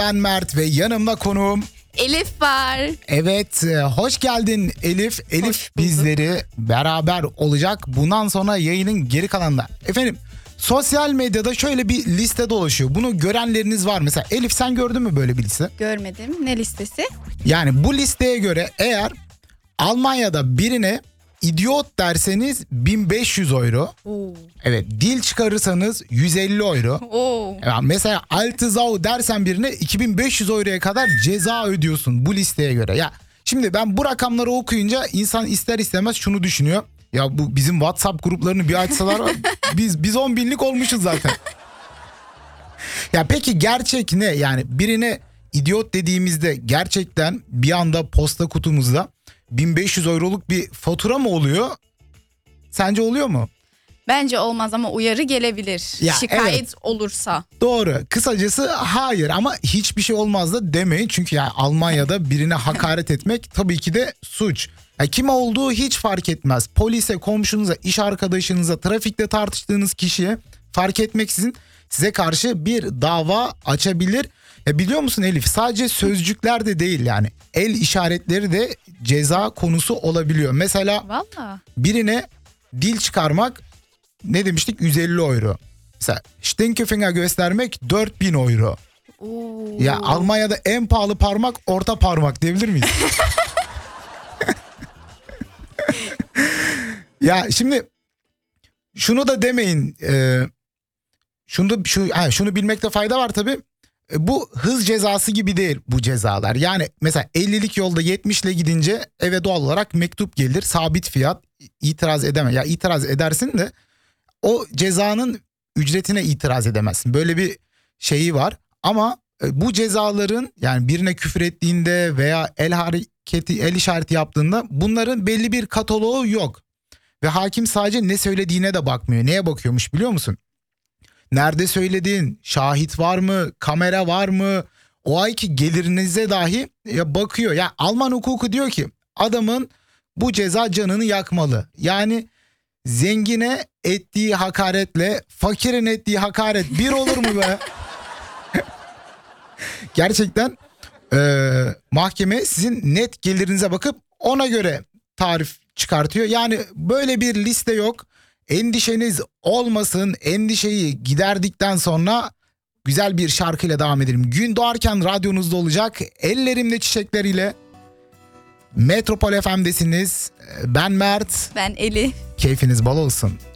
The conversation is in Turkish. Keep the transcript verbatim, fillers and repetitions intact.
Ben Mert ve yanımda konuğum Elif var. Evet, hoş geldin Elif. Elif bizleri beraber olacak bundan sonra yayının geri kalanında. Efendim, sosyal medyada şöyle bir liste dolaşıyor. Bunu görenleriniz var. Mesela Elif, sen gördün mü böyle bir liste? Görmedim. Ne listesi? Yani bu listeye göre eğer Almanya'da birine idiot derseniz bin beş yüz euro. Oo. Evet, dil çıkarırsanız yüz elli euro. Oo. Yani mesela Altızau dersen birine iki bin beş yüz euroya kadar ceza ödüyorsun bu listeye göre. Ya şimdi ben bu rakamları okuyunca insan ister istemez şunu düşünüyor. Ya bu bizim WhatsApp gruplarını bir açsalar biz biz on binlik olmuşuz zaten. Ya peki gerçek ne? Yani birine idiot dediğimizde gerçekten bir anda posta kutumuzda bin beş yüz euroluk bir fatura mı oluyor? Sence oluyor mu? Bence olmaz ama uyarı gelebilir. Ya, Şikayet evet. olursa. Doğru. Kısacası hayır, ama hiçbir şey olmaz da demeyin. Çünkü yani Almanya'da birine hakaret etmek tabii ki de suç. Yani kim olduğu hiç fark etmez. Polise, komşunuza, iş arkadaşınıza, trafikte tartıştığınız kişiye fark etmeksizin size karşı bir dava açabilir. Ya biliyor musun Elif, sadece sözcükler de değil, yani el işaretleri de ceza konusu olabiliyor. Mesela Valla. birine dil çıkarmak ne demiştik, yüz elli euro. Mesela Stinkefinger göstermek dört bin euro. Oo. Ya Almanya'da en pahalı parmak orta parmak diyebilir miyiz? Ya şimdi şunu da demeyin. E, şunu da şu ha, şunu bilmekte fayda var tabii. E, bu hız cezası gibi değil bu cezalar. Yani mesela ellilik yolda yetmişle gidince eve doğal olarak mektup gelir. Sabit fiyat, itiraz edemem. Ya itiraz edersin de o cezanın ücretine itiraz edemezsin. Böyle bir şeyi var. Ama bu cezaların, yani birine küfür ettiğinde veya el hareketi, el işareti yaptığında bunların belli bir kataloğu yok. Ve hakim sadece ne söylediğine de bakmıyor. Neye bakıyormuş biliyor musun? Nerede söyledin? Şahit var mı? Kamera var mı? O ayki gelirinize dahi bakıyor. Yani Alman hukuku diyor ki adamın bu ceza canını yakmalı. Yani zengine ettiği hakaretle fakirin ettiği hakaret bir olur mu be? Gerçekten e, mahkeme sizin net gelirinize bakıp ona göre tarif çıkartıyor. Yani böyle bir liste yok. Endişeniz olmasın. Endişeyi giderdikten sonra güzel bir şarkıyla devam edelim. Gün doğarken radyonuzda olacak. Ellerimde çiçekleriyle Metropol F M'desiniz. Ben Mert. Ben Eli. Keyfiniz bol olsun.